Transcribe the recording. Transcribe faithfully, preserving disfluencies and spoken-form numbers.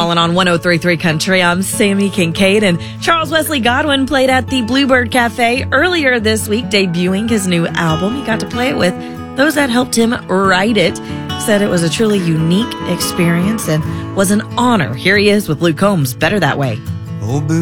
Ballin' on one oh three point three Country. I'm Sammy Kincaid, and Charles Wesley Godwin played at the Bluebird Cafe earlier this week, debuting his new album. He got to play it with those that helped him write it. Said it was a truly unique experience and was an honor. Here he is with Luke Combs, Better That Way. Oh,